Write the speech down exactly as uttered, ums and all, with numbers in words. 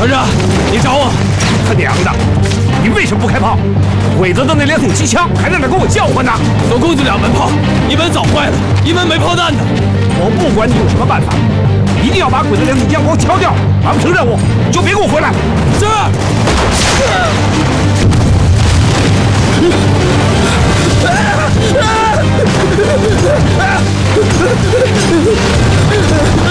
团长，你找我？ 他娘的！你为什么不开炮？鬼子的那两挺机枪还在那跟我叫唤呢。 总共就两门炮，一门早坏了，一门没炮弹呢。 我不管你有什么办法，一定要把鬼子两挺将光敲掉，完不成任务你就别给我回来。 是。